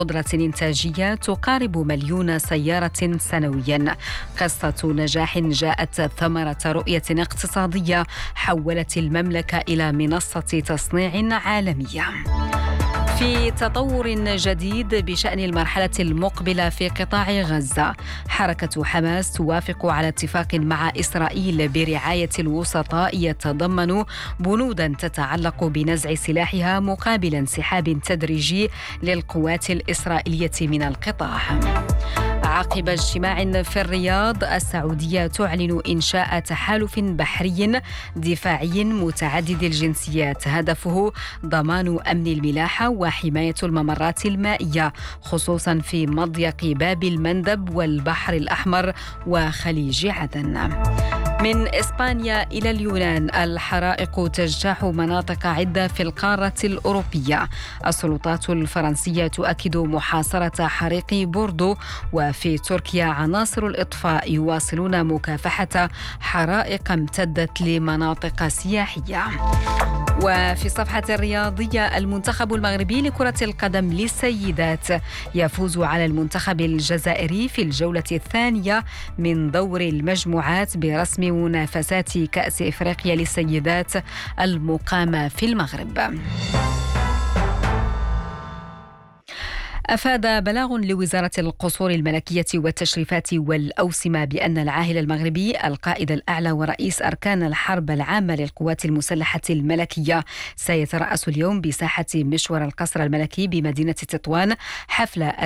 قدرة إنتاجية تقارب 1,000,000 سيارة سنوياً. قصة نجاح جاءت ثمرة رؤية اقتصادية حولت المملكة إلى منصة تصنيع عالمية. في تطور جديد بشأن المرحلة المقبلة في قطاع غزة، حركة حماس توافق على اتفاق مع إسرائيل برعاية الوسطاء يتضمن بنوداً تتعلق بنزع سلاحها مقابل انسحاب تدريجي للقوات الإسرائيلية من القطاع. عقب اجتماع في الرياض، السعودية تعلن إنشاء تحالف بحري دفاعي متعدد الجنسيات هدفه ضمان أمن الملاحة وحماية الممرات المائية، خصوصا في مضيق باب المندب والبحر الأحمر وخليج عدن. من إسبانيا إلى اليونان، الحرائق تجتاح مناطق عدة في القارة الأوروبية. السلطات الفرنسية تؤكد محاصرة حريق بوردو، وفي تركيا عناصر الإطفاء يواصلون مكافحة حرائق امتدت لمناطق سياحية. وفي الصفحة الرياضية، المنتخب المغربي لكرة القدم للسيدات يفوز على المنتخب الجزائري في الجولة الثانية من دور المجموعات برسم منافسات كأس إفريقيا للسيدات المقامة في المغرب. أفاد بلاغ لوزارة القصور الملكية والتشريفات والأوسمة بأن العاهل المغربي القائد الأعلى ورئيس أركان الحرب العامة للقوات المسلحة الملكية سيترأس اليوم بساحة مشور القصر الملكي بمدينة تطوان حفل